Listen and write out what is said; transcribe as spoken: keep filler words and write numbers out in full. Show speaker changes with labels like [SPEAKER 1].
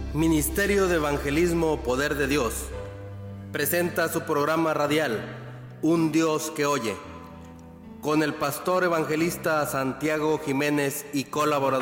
[SPEAKER 1] Ministerio de Evangelismo Poder de Dios presenta su programa radial Un Dios que Oye, con el pastor evangelista Santiago Jiménez y colaboradores.